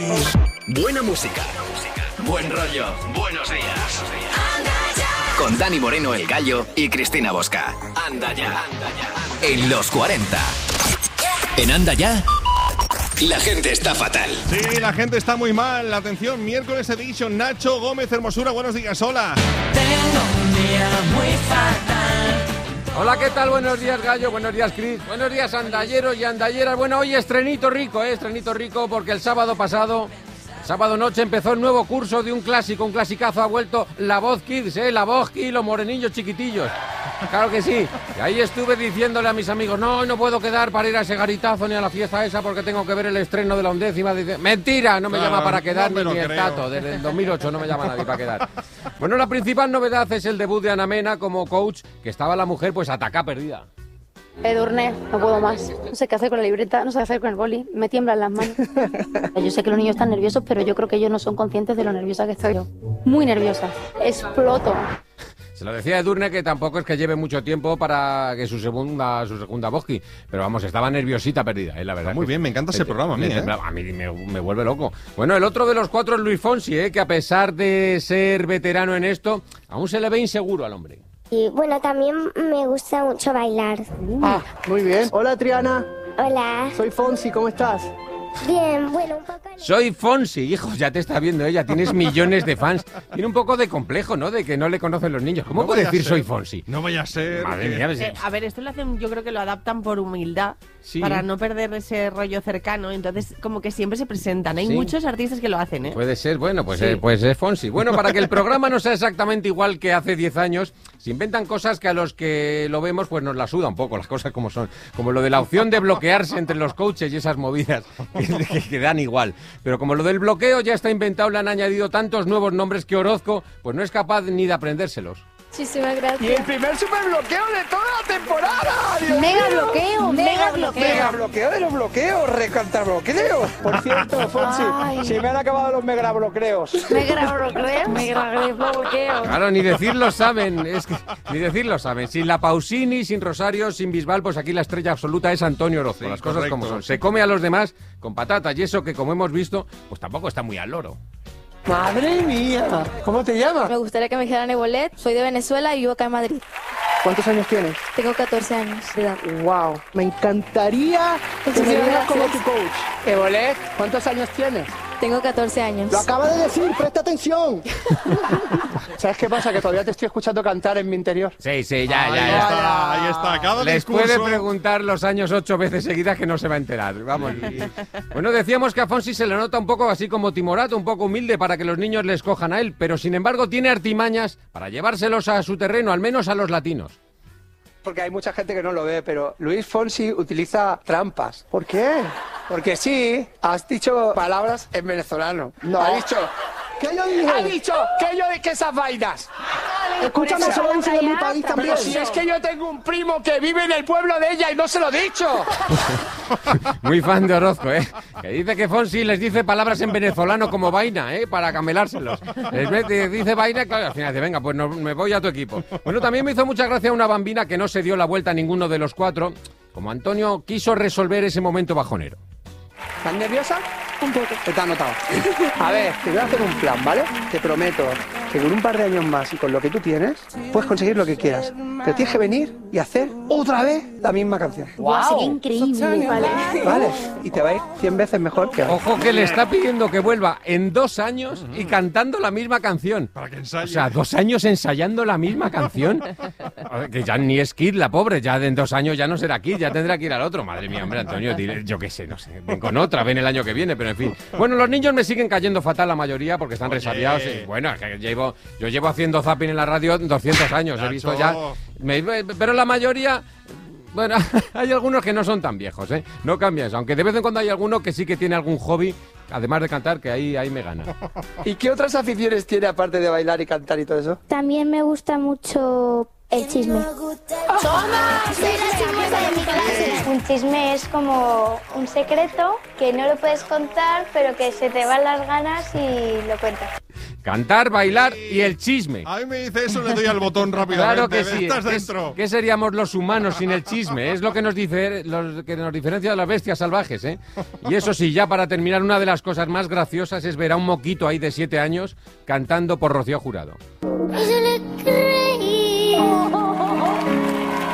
Buena música, buen rollo, buenos días. Con Dani Moreno, el Gallo, y Cristina Bosca. Anda ya. En los 40. En Anda ya, la gente está fatal. Sí, la gente está muy mal. Atención, miércoles edition. Nacho Gómez Hermosura, buenos días, hola. Tengo un día muy fatal. Hola, ¿qué tal? Buenos días, Gallo, buenos días, Cris, buenos días, andalleros y andalleras. Bueno, hoy estrenito rico, porque el sábado pasado, sábado noche, empezó el nuevo curso de un clasicazo, ha vuelto La Voz Kids, La Voz Kids, los morenillos chiquitillos. Claro que sí. Y ahí estuve diciéndole a mis amigos, no puedo quedar para ir a ese garitazo ni a la fiesta esa porque tengo que ver el estreno de la 11ª. Dice, mentira, no me llama para quedar ni el Tato. Desde el 2008 no me llama nadie para quedar. Bueno, la principal novedad es el debut de Ana Mena como coach, que estaba la mujer pues atacá perdida. Edurne, no puedo más. No sé qué hacer con la libreta, no sé qué hacer con el boli. Me tiemblan las manos. Yo sé que los niños están nerviosos, pero yo creo que ellos no son conscientes de lo nerviosa que estoy yo. Muy nerviosa. Exploto. Se lo decía Edurne, que tampoco es que lleve mucho tiempo para que su segunda Boski, pero vamos, estaba nerviosita perdida, la verdad. Muy bien, me encanta ese programa, a mí, A mí me vuelve loco. Bueno, el otro de los cuatro es Luis Fonsi, que a pesar de ser veterano en esto, aún se le ve inseguro al hombre. Y bueno, también me gusta mucho bailar. Ah, muy bien. Hola, Triana. Hola. Soy Fonsi, ¿cómo estás? Bien, bueno, un poco... Soy Fonsi, hijo, ya te está viendo ella, tienes millones de fans. Tiene un poco de complejo, ¿no?, de que no le conocen los niños. ¿Cómo puede decir soy Fonsi? No vaya a ser... Madre mía, a ver, esto lo hacen, yo creo que lo adaptan por humildad, sí, para no perder ese rollo cercano. Entonces, como que siempre se presentan. Hay muchos artistas que lo hacen, ¿eh? Puede ser, bueno, pues, sí. Pues es Fonsi. Bueno, para que el programa no sea exactamente igual que hace 10 años, se inventan cosas que a los que lo vemos pues nos la suda un poco, las cosas como son. Como lo de la opción de bloquearse entre los coaches y esas movidas que dan igual. Pero como lo del bloqueo ya está inventado, le han añadido tantos nuevos nombres que Orozco pues no es capaz ni de aprendérselos. Muchísimas gracias. Y el primer superbloqueo de toda la temporada. Mega bloqueo. Mega bloqueo de los bloqueos, recantar bloqueos. Por cierto, Fonsi, si me han acabado los mega bloqueos. Mega bloqueo. Claro, ni decirlo saben, ni decirlo saben. Sin la Pausini, sin Rosario, sin Bisbal, pues aquí la estrella absoluta es Antonio Orozco. Sí, las cosas correcto, como son. Se come a los demás con patatas y eso que, como hemos visto, pues tampoco está muy al loro. ¡Madre mía! ¿Cómo te llamas? Me gustaría que me dijeran Ebolet. Soy de Venezuela y vivo acá en Madrid. ¿Cuántos años tienes? Tengo 14 años de edad. ¡Wow! Me encantaría que me vieras como tu coach. Ebolet, ¿cuántos años tienes? Tengo 14 años. ¡Lo acaba de decir! ¡Presta atención! ¿Sabes qué pasa? Que todavía te estoy escuchando cantar en mi interior. Sí, ya. Ahí está. Cada Les discurso... puede preguntar los años 8 veces seguidas que no se va a enterar. Vamos. Bueno, decíamos que a Fonsi se le nota un poco así como timorato, un poco humilde para que los niños le escojan a él, pero sin embargo tiene artimañas para llevárselos a su terreno, al menos a los latinos. Porque hay mucha gente que no lo ve, pero Luis Fonsi utiliza trampas. ¿Por qué? Porque sí, has dicho palabras en venezolano. No. Ha dicho... ¿Qué yo dije? Ha dicho que yo dije esas vainas. Escúchame, se lo dice en mi país también. Pero si es que yo tengo un primo que vive en el pueblo de ella y no se lo he dicho. Muy fan de Orozco, que dice que Fonsi les dice palabras en venezolano como vaina, para camelárselos. Les dice vaina, claro, al final dice, venga, pues me voy a tu equipo. Bueno, también me hizo mucha gracia una bambina que no se dio la vuelta a ninguno de los cuatro, como Antonio quiso resolver ese momento bajonero. ¿Estás nerviosa? Un poco. Te ha notado. A ver, te voy a hacer un plan, ¿vale? Te prometo que con un par de años más y con lo que tú tienes, puedes conseguir lo que quieras. Pero tienes que venir y hacer otra vez la misma canción. ¡Wow! Sería increíble. Vale. Y te va a ir 100 veces mejor que ahora. Ojo que le está pidiendo que vuelva en 2 años y cantando la misma canción. Para que ensaye. O sea, 2 años ensayando la misma canción. Que ya ni es Kid, la pobre. Ya en 2 años ya no será Kid, ya tendrá que ir al otro. Madre mía, hombre, Antonio, dile, yo qué sé, no sé. Ven con otra, ven el año que viene, pero en fin. Bueno, los niños me siguen cayendo fatal la mayoría porque están resabiados. Bueno, es que yo llevo haciendo zapping en la radio 200 años. He visto ya... Pero la mayoría... Bueno, hay algunos que no son tan viejos, no cambia eso, aunque de vez en cuando hay alguno que sí que tiene algún hobby, además de cantar, que ahí me gana. ¿Y qué otras aficiones tiene aparte de bailar y cantar y todo eso? También me gusta mucho el chisme. Soy la chismosa de mi clase. Un chisme es como un secreto que no lo puedes contar, pero que se te van las ganas y lo cuentas. Cantar, bailar y el chisme. A mí me dice eso, le doy al botón rápidamente. Claro que sí. Estás dentro. ¿Qué seríamos los humanos sin el chisme? Es lo que nos diferencia de las bestias salvajes, ¿eh? Y eso sí, ya para terminar, una de las cosas más graciosas es ver a un moquito ahí de 7 años cantando por Rocío Jurado.